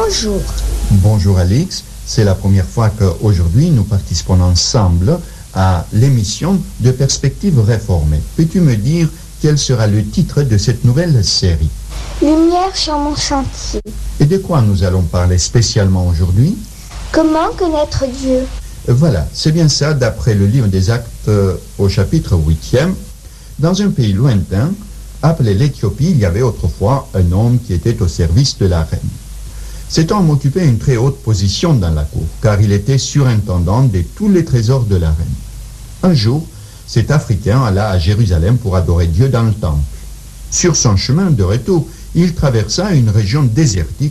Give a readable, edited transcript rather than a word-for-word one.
bonjour. Bonjour Alix, c'est la première fois qu'aujourd'hui nous participons ensemble à l'émission de Perspectives réformées. Peux-tu me dire quel sera le titre de cette nouvelle série? Lumière sur mon sentier. Et de quoi nous allons parler spécialement aujourd'hui? Comment connaître Dieu? Voilà, c'est bien ça, d'après le livre des Actes au chapitre 8e. Dans un pays lointain, appelé l'Éthiopie, il y avait autrefois un homme qui était au service de la reine. Cet homme occupait une très haute position dans la cour, car il était surintendant de tous les trésors de la reine. Un jour, cet Africain alla à Jérusalem pour adorer Dieu dans le temple. Sur son chemin de retour, il traversa une région désertique